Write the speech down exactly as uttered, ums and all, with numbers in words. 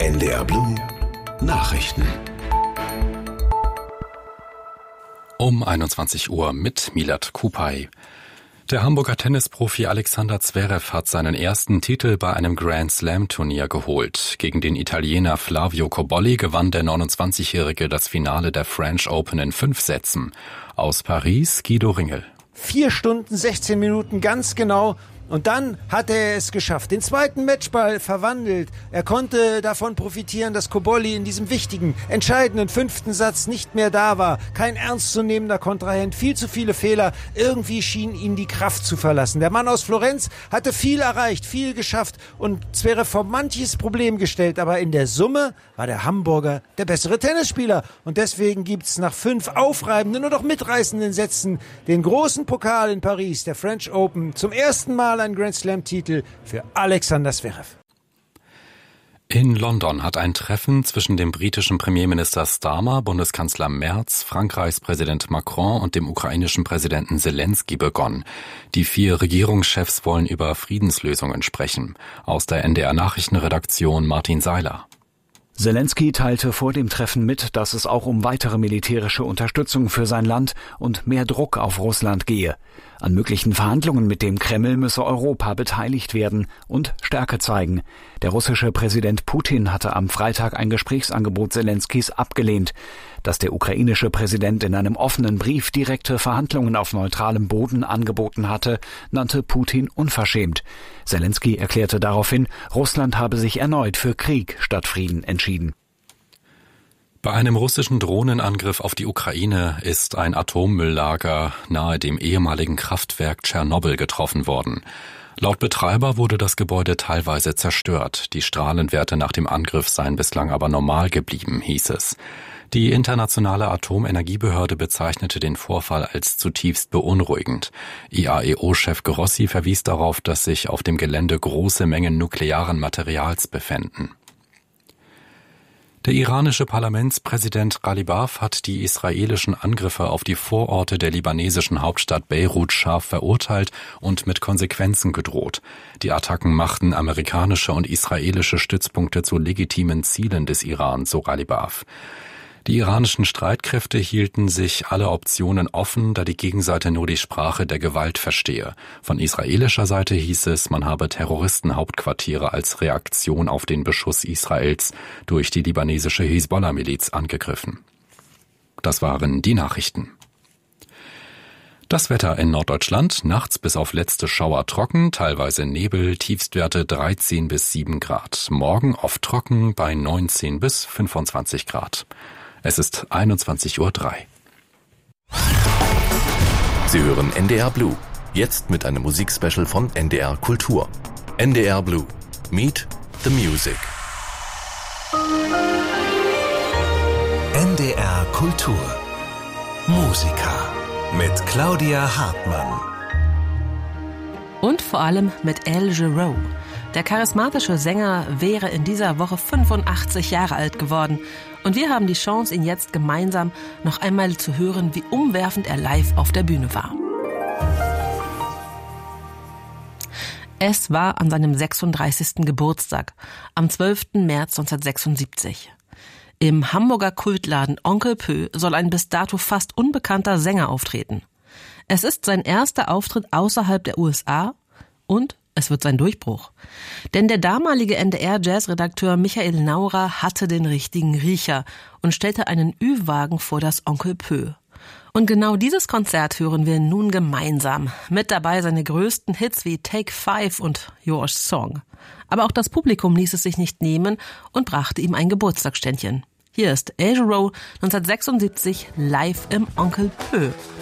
N D R Blue Nachrichten. Um einundzwanzig Uhr mit Milad Kupay. Der Hamburger Tennisprofi Alexander Zverev hat seinen ersten Titel bei einem Grand-Slam-Turnier geholt. Gegen den Italiener Flavio Cobolli gewann der neunundzwanzigjährige das Finale der French Open in fünf Sätzen. Aus Paris Guido Ringel. Vier Stunden, sechzehn Minuten ganz genau. Und dann hat er es geschafft. Den zweiten Matchball verwandelt. Er konnte davon profitieren, dass Cobolli in diesem wichtigen, entscheidenden fünften Satz nicht mehr da war. Kein ernstzunehmender Kontrahent, viel zu viele Fehler. Irgendwie schien ihn die Kraft zu verlassen. Der Mann aus Florenz hatte viel erreicht, viel geschafft und Zverev vor manches Problem gestellt. Aber in der Summe war der Hamburger der bessere Tennisspieler. Und deswegen gibt's nach fünf aufreibenden und auch mitreißenden Sätzen den großen Pokal in Paris, der French Open, zum ersten Mal ein Grand-Slam-Titel für Alexander Zverev. In London hat ein Treffen zwischen dem britischen Premierminister Starmer, Bundeskanzler Merz, Frankreichs Präsident Macron und dem ukrainischen Präsidenten Zelensky begonnen. Die vier Regierungschefs wollen über Friedenslösungen sprechen. Aus der N D R-Nachrichtenredaktion Martin Seiler. Zelensky teilte vor dem Treffen mit, dass es auch um weitere militärische Unterstützung für sein Land und mehr Druck auf Russland gehe. An möglichen Verhandlungen mit dem Kreml müsse Europa beteiligt werden und Stärke zeigen. Der russische Präsident Putin hatte am Freitag ein Gesprächsangebot Zelenskys abgelehnt. Dass der ukrainische Präsident in einem offenen Brief direkte Verhandlungen auf neutralem Boden angeboten hatte, nannte Putin unverschämt. Zelensky erklärte daraufhin, Russland habe sich erneut für Krieg statt Frieden entschieden. Bei einem russischen Drohnenangriff auf die Ukraine ist ein Atommülllager nahe dem ehemaligen Kraftwerk Tschernobyl getroffen worden. Laut Betreiber wurde das Gebäude teilweise zerstört. Die Strahlenwerte nach dem Angriff seien bislang aber normal geblieben, hieß es. Die internationale Atomenergiebehörde bezeichnete den Vorfall als zutiefst beunruhigend. I A E O-Chef Grossi verwies darauf, dass sich auf dem Gelände große Mengen nuklearen Materials befänden. Der iranische Parlamentspräsident Ghalibaf hat die israelischen Angriffe auf die Vororte der libanesischen Hauptstadt Beirut scharf verurteilt und mit Konsequenzen gedroht. Die Attacken machten amerikanische und israelische Stützpunkte zu legitimen Zielen des Iran, so Ghalibaf. Die iranischen Streitkräfte hielten sich alle Optionen offen, da die Gegenseite nur die Sprache der Gewalt verstehe. Von israelischer Seite hieß es, man habe Terroristenhauptquartiere als Reaktion auf den Beschuss Israels durch die libanesische Hisbollah-Miliz angegriffen. Das waren die Nachrichten. Das Wetter in Norddeutschland, nachts bis auf letzte Schauer trocken, teilweise Nebel, Tiefstwerte dreizehn bis sieben Grad. Morgen oft trocken bei neunzehn bis fünfundzwanzig Grad. Es ist einundzwanzig Uhr drei. Sie hören N D R Blue. Jetzt mit einem Musikspecial von N D R Kultur. N D R Blue. Meet the Music. N D R Kultur. Musiker. Mit Claudia Hartmann. Und vor allem mit Al Jarreau. Der charismatische Sänger wäre in dieser Woche fünfundachtzig Jahre alt geworden. Und wir haben die Chance, ihn jetzt gemeinsam noch einmal zu hören, wie umwerfend er live auf der Bühne war. Es war an seinem sechsunddreißigsten Geburtstag, am zwölften März neunzehnhundertsechsundsiebzig. Im Hamburger Kultladen Onkel Pö soll ein bis dato fast unbekannter Sänger auftreten. Es ist sein erster Auftritt außerhalb der U S A und es wird sein Durchbruch. Denn der damalige N D R-Jazz-Redakteur Michael Naurer hatte den richtigen Riecher und stellte einen Ü-Wagen vor das Onkel Pö. Und genau dieses Konzert hören wir nun gemeinsam. Mit dabei seine größten Hits wie Take Five und Your Song. Aber auch das Publikum ließ es sich nicht nehmen und brachte ihm ein Geburtstagsständchen. Hier ist Al Jarreau neunzehnhundertsechsundsiebzig live im Onkel Pö.